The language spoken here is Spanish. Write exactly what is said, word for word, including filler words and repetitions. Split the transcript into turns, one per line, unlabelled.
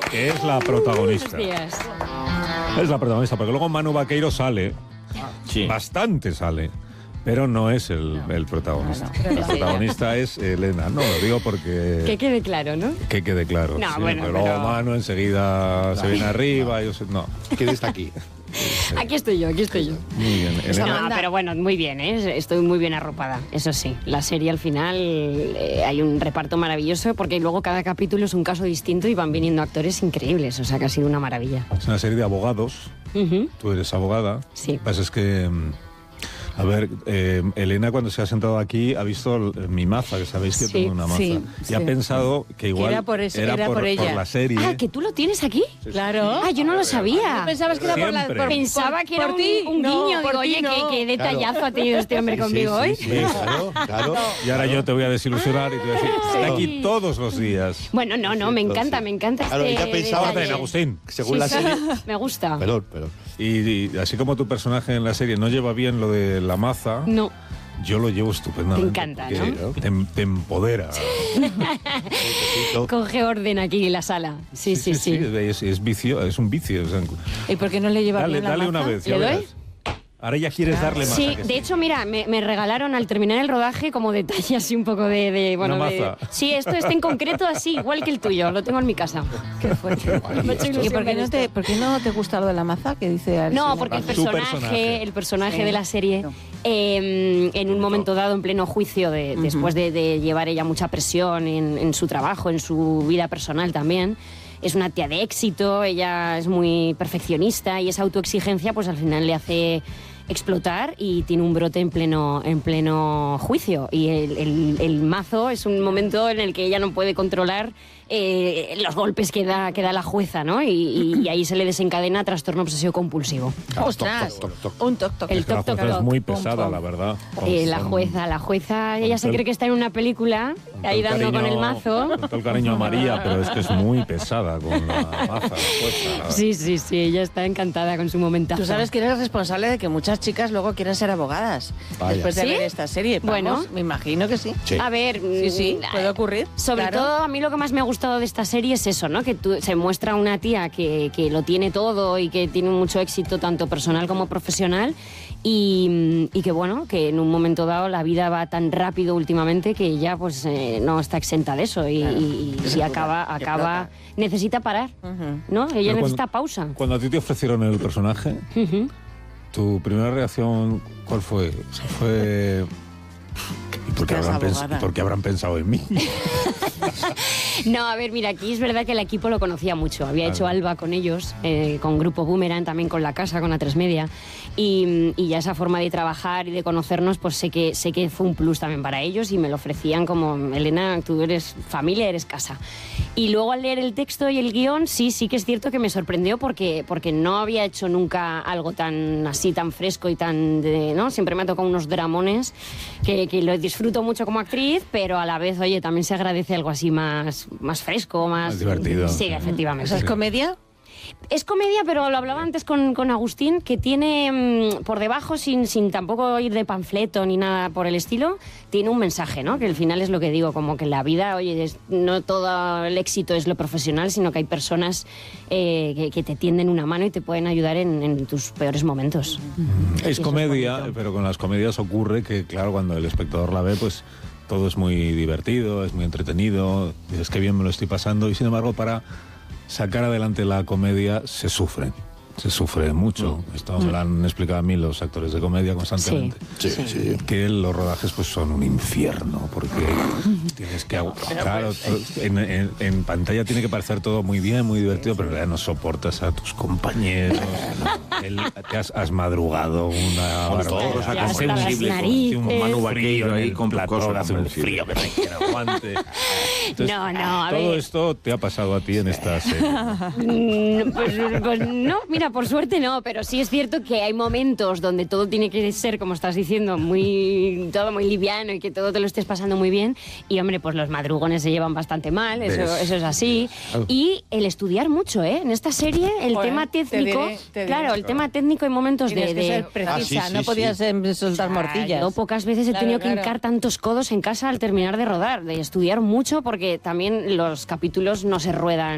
que es la protagonista. Es la protagonista, porque luego Manu Vaqueiro sale, sí. bastante sale, pero no es el, el protagonista. No, no, el protagonista es Elena. No, lo digo porque...
Que quede claro, ¿no?
Que quede claro.
No,
sí,
bueno,
pero
pero...
luego Manu enseguida claro. se viene arriba. Yo sé, no,
¿quién está aquí?
Aquí estoy yo, aquí estoy yo.
Muy bien, Elena.
No, pero bueno, muy bien, ¿eh? Estoy muy bien arropada, eso sí. La serie al final eh, hay un reparto maravilloso porque luego cada capítulo es un caso distinto y van viniendo actores increíbles, o sea que ha sido una maravilla.
Es una serie de abogados. Uh-huh. Tú eres abogada.
Sí.
Lo que pasa es que... A ver, eh, Elena cuando se ha sentado aquí ha visto mi maza, que sabéis que sí, tengo una maza. Sí, y sí. ha pensado que igual
que era por, eso,
era
era
por,
por, ella.
por la serie.
Ah, ¿que tú lo tienes aquí?
Sí,
claro.
Ah, yo no lo sabía.
¿Tú pensabas que era por la... Por,
Pensaba que era
por
un,
ti.
un guiño.
No,
Digo, oye,
no.
qué, qué detallazo claro. ha tenido este hombre conmigo
sí,
hoy.
Sí, sí, claro, claro.
Y ahora yo te voy a desilusionar y te voy a decir, está sí. aquí todos los días.
Bueno, no, no, me encanta, sí. me encanta
claro,
este
ella pensaba
detalle.
En Agustín.
Según
sí,
la
sí.
serie...
Me gusta.
Perdón, perdón.
Y, y así como tu personaje en la serie no lleva bien lo de la maza...
No.
Yo lo llevo estupendamente.
Te encanta, ¿no?
Te, te empodera.
Coge orden aquí en la sala. Sí, sí, sí.
sí. sí. Es, es vicio, es un vicio. O sea,
¿y por qué no le lleva
dale,
bien la
Dale
maza?
una vez.
¿Le doy?
Verás. Ahora ya quieres
claro.
darle más.
Sí, de sí? hecho, mira, me, me regalaron al terminar el rodaje como detalle así un poco de... de bueno,
Una
de,
maza.
Sí, esto está en concreto así, igual que el tuyo. Lo tengo en mi casa. Qué fuerte.
¿Y por qué, no te, por qué no te gusta lo de la maza que dice?
No, porque el personaje, personaje. el personaje sí. de la serie, no. eh, en un momento dado, en pleno juicio, de, uh-huh. después de, de llevar ella mucha presión en, en su trabajo, en su vida personal también, es una tía de éxito, ella es muy perfeccionista y esa autoexigencia pues al final le hace explotar y tiene un brote en pleno, en pleno juicio. Y el, el, el mazo es un momento en el que ella no puede controlar eh, los golpes que da, que da la jueza, ¿no? Y, y, y ahí se le desencadena trastorno obsesivo compulsivo.
¡Ostras!
Toc, toc, toc.
Un toc, toc.
El toc, toc,
toc. La jueza
toc.
es muy pesada, la verdad.
Eh, la jueza, la jueza, ella se cree que está en una película, ahí dando cariño, con el mazo.
Con todo el cariño a María, pero es que es muy pesada con la maza, la jueza.
Sí, sí, sí, ella está encantada con su momentazo.
Tú sabes que eres responsable de que muchas chicas luego quieran ser abogadas. Vaya. Después de ¿Sí? ver esta serie. Vamos, bueno, me imagino que sí.
sí.
A ver,
sí, sí, puede ocurrir.
Sobre
claro.
todo, a mí lo que más me ha gustado de esta serie es eso, ¿no? Que tú, se muestra una tía que, que lo tiene todo y que tiene mucho éxito tanto personal como profesional y, y que, bueno, que en un momento dado la vida va tan rápido últimamente que ella pues eh, no está exenta de eso y, claro. y, y, y acaba, acaba necesita parar, uh-huh. ¿no? Ella Pero necesita
cuando,
pausa.
Cuando a ti te ofrecieron el personaje, uh-huh. ¿tu primera reacción cuál fue? O sea, fue... ¿Y por qué habrán, pens- ¿Por qué habrán pensado en mí?
No, a ver, mira, aquí es verdad que el equipo lo conocía mucho. Había claro. hecho Alba con ellos, eh, con Grupo Boomerang, también con La Casa, con A tres Media. Y, y ya esa forma de trabajar y de conocernos, pues sé que, sé que fue un plus también para ellos y me lo ofrecían como, Elena, tú eres familia, eres casa. Y luego al leer el texto y el guión, sí, sí que es cierto que me sorprendió porque, porque no había hecho nunca algo tan así, tan fresco y tan... De, ¿no? Siempre me ha tocado unos dramones que, que lo disfruto mucho como actriz, pero a la vez, oye, también se agradece algo así más, más fresco, más...
Más divertido.
Sí, efectivamente.
¿O sea, es comedia?
Es comedia, pero lo hablaba antes con, con Agustín, que tiene mmm, por debajo, sin, sin tampoco ir de panfleto ni nada por el estilo, tiene un mensaje, ¿no? Que al final es lo que digo, como que en la vida, oye, es, no todo el éxito es lo profesional, sino que hay personas eh, que, que te tienden una mano y te pueden ayudar en, en tus peores momentos.
Mm. Es comedia, es pero con las comedias ocurre que, claro, cuando el espectador la ve, pues todo es muy divertido, es muy entretenido, dices que bien me lo estoy pasando, y sin embargo, para sacar adelante la comedia se sufre, se sufre mucho. Mm. Esto me lo han explicado a mí los actores de comedia constantemente.
Sí, sí, sí.
Que los rodajes pues son un infierno, porque tienes que... Claro, en, en, en pantalla tiene que parecer todo muy bien, muy divertido, pero en realidad no soportas a tus compañeros. El, te has, has madrugado una
barbaridad.
Sensible, un Manu Vaqueiro ahí con platón, hace un frío que no hay quien aguante. Entonces,
no, no, a
todo
ver.
esto te ha pasado a ti en esta serie.
pues, pues no, mira, por suerte no, pero sí es cierto que hay momentos donde todo tiene que ser, como estás diciendo, muy todo muy liviano y que todo te lo estés pasando muy bien. Y hombre, pues los madrugones se llevan bastante mal, eso, eso es así. Y el estudiar mucho, ¿eh? En esta serie, el Joder, tema técnico, te diré, te diré. claro, el tema técnico hay momentos
Tienes
de...
que
de
ser precisa, ah, sí, sí, no podías sí. soltar morcillas.
Yo pocas veces he
claro,
tenido
claro.
que hincar tantos codos en casa al terminar de rodar, de estudiar mucho, porque también los capítulos no se ruedan